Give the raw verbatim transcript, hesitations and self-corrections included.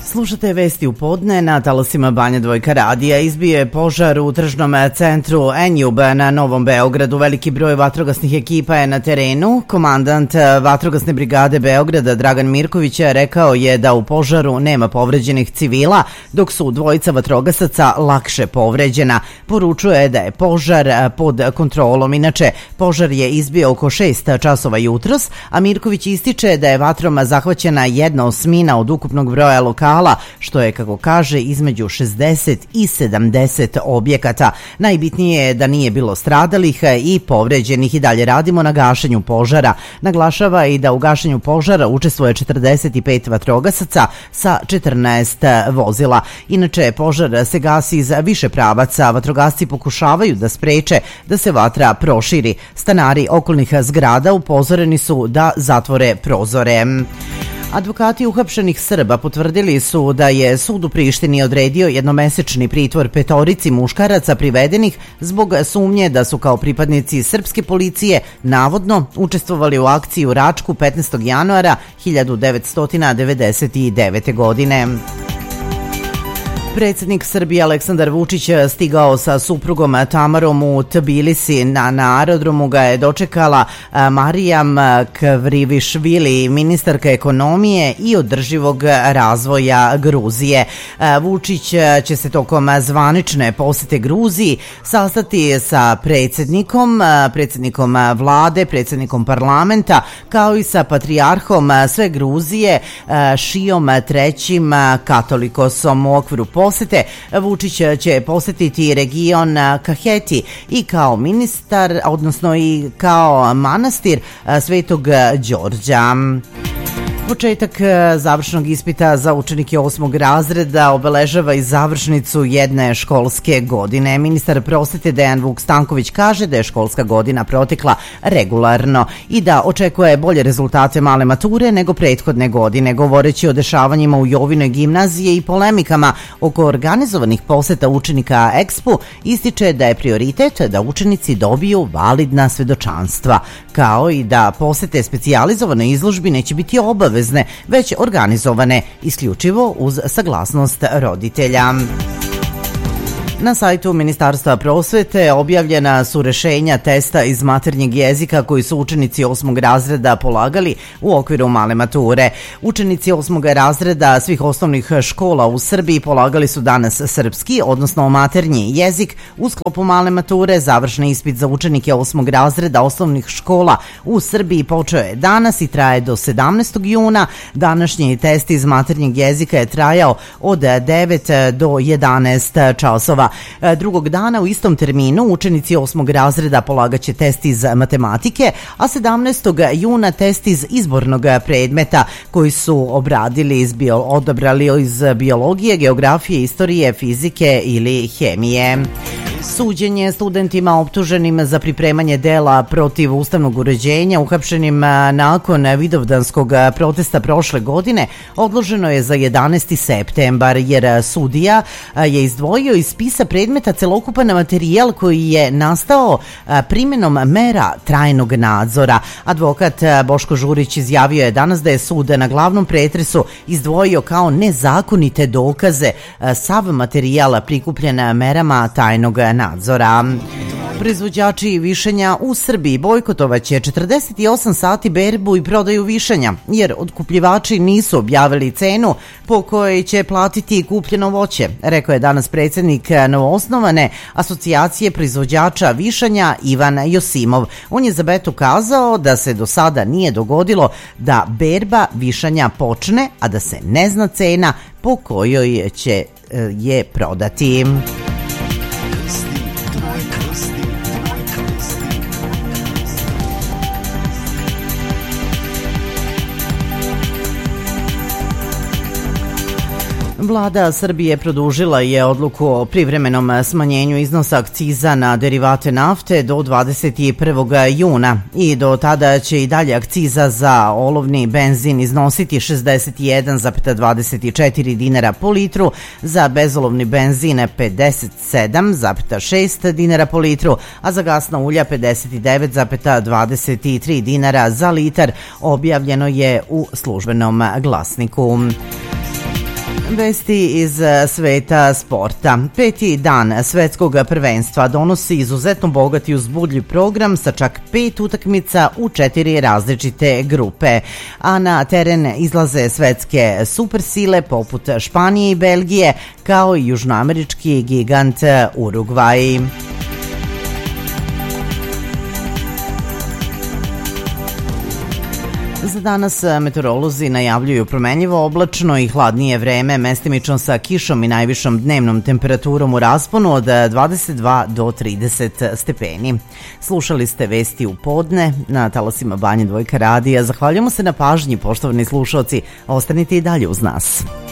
Slušate vesti u podne na talasima Banja Dvojka radija. Izbio je požar u tržnom centru Enjub na Novom Beogradu. Veliki broj vatrogasnih ekipa je na terenu. Komandant vatrogasne brigade Beograda Dragan Mirković rekao je da u požaru nema povređenih civila, dok su dvojica vatrogasaca lakše povređena. Poručuje da je požar pod kontrolom. Inače, požar je izbio oko šest časova jutros, a Mirković ističe da je vatrom zahvaćena jedna osmina od ukupnog broja lokala, što je, kako kaže, između šezdeset i sedamdeset objekata. Najbitnije je da nije bilo stradalih i povređenih. I dalje radimo na gašenju požara. Naglašava i da u gašenju požara učestvuje četrdeset pet vatrogasaca sa četrnaest vozila. Inače, požar se gasi iz više pravaca. Vatrogasci pokušavaju da spreče da se vatra proširi. Stanari okolnih zgrada upozoreni su da zatvore prozore. Advokati uhapšenih Srba potvrdili su da je sud u Prištini odredio jednomesečni pritvor petorici muškaraca privedenih zbog sumnje da su kao pripadnici srpske policije navodno učestvovali u akciji u Račku petnaestog januara hiljadu devetsto devedeset devete. godine. Predsjednik Srbije Aleksandar Vučić stigao sa suprugom Tamarom u Tbilisi. Na, na aerodromu ga je dočekala Marijam Kvrivišvili, ministarka ekonomije i održivog razvoja Gruzije. Vučić će se tokom zvanične posete Gruziji sastati sa predsjednikom, predsjednikom vlade, predsjednikom parlamenta, kao i sa patrijarhom sve Gruzije, Šijom trećim katolikosom. U okviru posete Vučić će posetiti region Kaheti i kao ministar, odnosno i kao manastir Svetog Đorđa. Početak završnog ispita za učenike osmog razreda obeležava i završnicu jedne školske godine. Ministar prosvete Dejan Vuk Stanković kaže da je školska godina protekla regularno i da očekuje bolje rezultate male mature nego prethodne godine. Govoreći o dešavanjima u Jovinoj gimnaziji i polemikama oko organizovanih poseta učenika Ekspu, ističe da je prioritet da učenici dobiju validna svedočanstva, kao i da posete specijalizovane izložbi neće biti obavezne, već organizovane isključivo uz saglasnost roditelja. Na sajtu Ministarstva prosvete objavljena su rešenja testa iz maternjeg jezika koji su učenici osmog razreda polagali u okviru male mature. Učenici osmog razreda svih osnovnih škola u Srbiji polagali su danas srpski, odnosno maternji jezik. U sklopu male mature završni ispit za učenike osmog razreda osnovnih škola u Srbiji počeo je danas i traje do sedamnaestog juna. Današnji test iz maternjeg jezika je trajao od devet do jedanaest časova. Drugog dana u istom terminu učenici osmog razreda polagaće test iz matematike, a sedamnaestog juna test iz izbornog predmeta koji su obradili iz bio, odabrali iz biologije, geografije, istorije, fizike ili hemije. Suđenje studentima optuženim za pripremanje dela protiv ustavnog uređenja uhapšenim nakon vidovdanskog protesta prošle godine odloženo je za jedanaesti septembar, jer sudija je izdvojio iz spisa predmeta celokupan materijal koji je nastao primjenom mera trajnog nadzora. Advokat Boško Žurić izjavio je danas da je sud na glavnom pretresu izdvojio kao nezakonite dokaze sav materijal prikupljen merama tajnog nadzora. Proizvođači višanja u Srbiji bojkotovaće četrdeset osam sati berbu i prodaju višanja, jer otkupljivači nisu objavili cenu po kojoj će platiti kupljeno voće, rekao je danas predsjednik novoosnovane asocijacije proizvođača višanja Ivan Josimov. On je za Betu kazao da se do sada nije dogodilo da berba višanja počne, a da se ne zna cena po kojoj će je prodati. Vlada Srbije produžila je odluku o privremenom smanjenju iznosa akciza na derivate nafte do dvadeset prvog juna i do tada će i dalje akciza za olovni benzin iznositi šezdeset jedan zarez dvadeset četiri dinara po litru, za bezolovni benzin pedeset sedam zarez šest dinara po litru, a za gasna ulja pedeset devet zarez dvadeset tri dinara za litar, objavljeno je u službenom glasniku. Vesti iz sveta sporta. Peti dan svetskog prvenstva donosi izuzetno bogat i uzbudljiv program sa čak pet utakmica u četiri različite grupe. A na teren izlaze svetske supersile poput Španije i Belgije, kao i južnoamerički gigant Urugvaj. Za danas meteorolozi najavljuju promenljivo oblačno i hladnije vreme, mestimično sa kišom i najvišom dnevnom temperaturom u rasponu od dvadeset dva do trideset stepeni. Slušali ste vesti u podne na talasima Banje Dvojka radija. Zahvaljujemo se na pažnji, poštovani slušalci. Ostanite i dalje uz nas.